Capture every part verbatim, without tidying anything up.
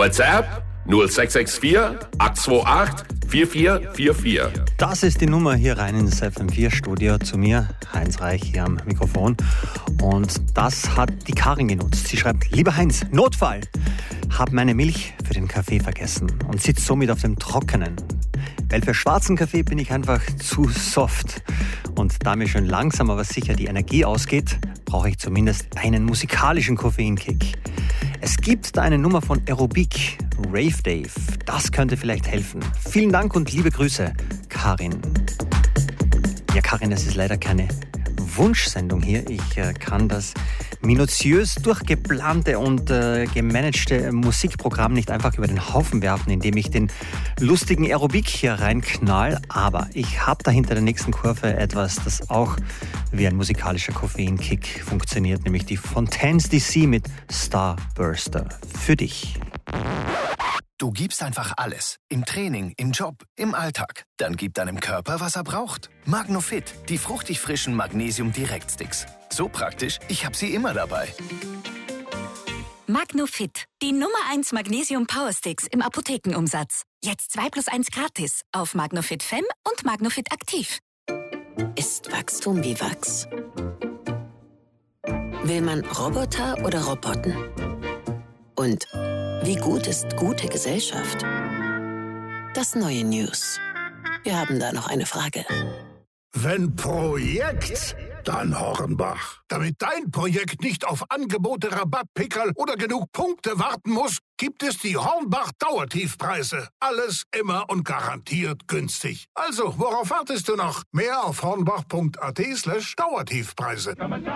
WhatsApp null sechs sechs vier acht zwei acht vier vier vier vier. Das ist die Nummer hier rein ins F M vier Studio zu mir, Heinz Reich hier am Mikrofon. Und das hat die Karin genutzt. Sie schreibt: Lieber Heinz, Notfall! Hab meine Milch für den Kaffee vergessen und sitze somit auf dem Trockenen. Weil für schwarzen Kaffee bin ich einfach zu soft. Und da mir schon langsam aber sicher die Energie ausgeht, brauche ich zumindest einen musikalischen Koffeinkick. Es gibt da eine Nummer von Aerobic, Rave Dave. Das könnte vielleicht helfen. Vielen Dank und liebe Grüße, Karin. Ja, Karin, es ist leider keine Wunschsendung hier. Ich äh, kann das minutiös durchgeplante und äh, gemanagte Musikprogramm nicht einfach über den Haufen werfen, indem ich den lustigen Aerobic hier reinknall. Aber ich habe da hinter der nächsten Kurve etwas, das auch wie ein musikalischer Koffeinkick funktioniert, nämlich die Fontaines D C mit Starburster. Für dich. Du gibst einfach alles. Im Training, im Job, im Alltag. Dann gib deinem Körper, was er braucht. Magnofit, die fruchtig frischen Magnesium-Direktsticks. So praktisch, ich habe sie immer dabei. Magnofit, die Nummer eins Magnesium Powersticks im Apothekenumsatz. Jetzt zwei plus eins gratis auf Magnofit Fem und Magnofit Aktiv. Ist Wachstum wie Wachs? Will man Roboter oder Roboten? Und wie gut ist gute Gesellschaft? Das neue News. Wir haben da noch eine Frage. Wenn Projekt, dann Hornbach. Damit dein Projekt nicht auf Angebote, Rabattpickerl oder genug Punkte warten muss, gibt es die Hornbach-Dauertiefpreise. Alles immer und garantiert günstig. Also, worauf wartest du noch? Mehr auf hornbach.at slash Dauertiefpreise.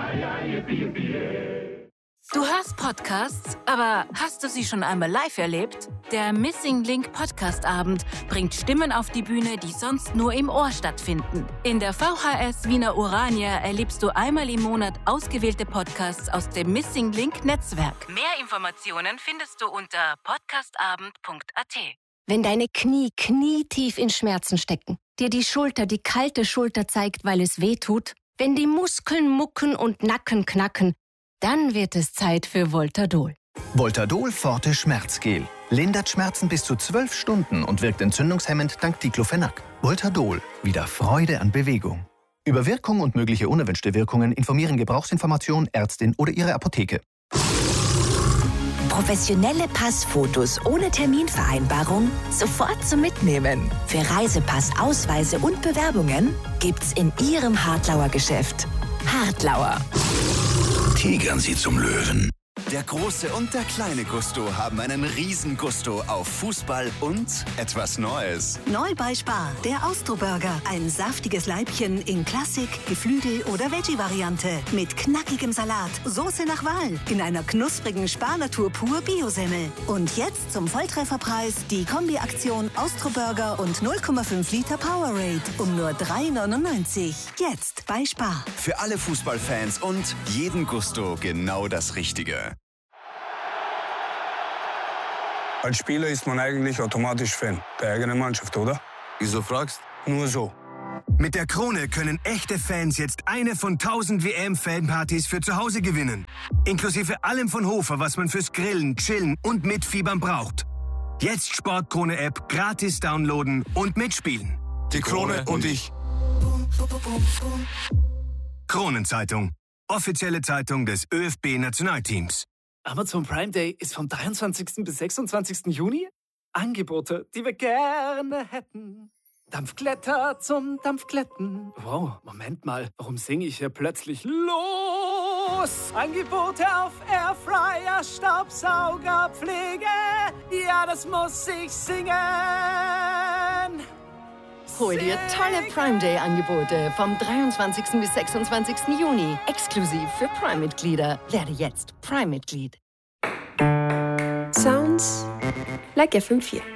Du hörst Podcasts, aber hast du sie schon einmal live erlebt? Der Missing Link Podcast Abend bringt Stimmen auf die Bühne, die sonst nur im Ohr stattfinden. In der V H S Wiener Urania erlebst du einmal im Monat ausgewählte Podcasts aus dem Missing Link Netzwerk. Mehr Informationen findest du unter podcastabend punkt a t. Wenn deine Knie knietief in Schmerzen stecken, dir die Schulter die kalte Schulter zeigt, weil es weh tut, wenn die Muskeln mucken und Nacken knacken, dann wird es Zeit für Voltadol. Voltadol Forte Schmerzgel. Lindert Schmerzen bis zu zwölf Stunden und wirkt entzündungshemmend dank Diclofenac. Voltadol. Wieder Freude an Bewegung. Über Wirkung und mögliche unerwünschte Wirkungen informieren Gebrauchsinformation, Ärztin oder Ihre Apotheke. Professionelle Passfotos ohne Terminvereinbarung sofort zum Mitnehmen. Für Reisepass, Ausweise und Bewerbungen gibt's in Ihrem Hartlauer Geschäft. Hartlauer. Tigern Sie zum Löwen. Der große und der kleine Gusto haben einen riesen Gusto auf Fußball und etwas Neues. Neu bei Spar, der Austro-Burger. Ein saftiges Leibchen in Klassik, Geflügel- oder Veggie-Variante. Mit knackigem Salat, Soße nach Wahl, in einer knusprigen Spar-Natur pur Bio-Semmel. Und jetzt zum Volltrefferpreis die Kombi-Aktion Austro-Burger und null Komma fünf Liter Powerade um nur drei neunundneunzig. Jetzt bei Spar. Für alle Fußballfans und jeden Gusto genau das Richtige. Als Spieler ist man eigentlich automatisch Fan der eigenen Mannschaft, oder? Wieso fragst? Nur so. Mit der Krone können echte Fans jetzt eine von tausend W M-Fanpartys für zu Hause gewinnen. Inklusive allem von Hofer, was man fürs Grillen, Chillen und Mitfiebern braucht. Jetzt Sportkrone-App gratis downloaden und mitspielen. Die Krone und ich. Kronenzeitung. Offizielle Zeitung des ÖFB Nationalteams. Amazon Prime Day ist vom dreiundzwanzigsten bis sechsundzwanzigsten Juni. Angebote, die wir gerne hätten. Dampfkletter zum Dampfkletten. Wow, Moment mal, warum singe ich hier plötzlich los? Angebote auf Airfryer, Staubsauger, Pflege. Ja, das muss ich singen. Hol dir tolle Prime Day Angebote vom dreiundzwanzigsten bis sechsundzwanzigsten Juni. Exklusiv für Prime-Mitglieder. Werde jetzt Prime-Mitglied. Sounds like F M vier.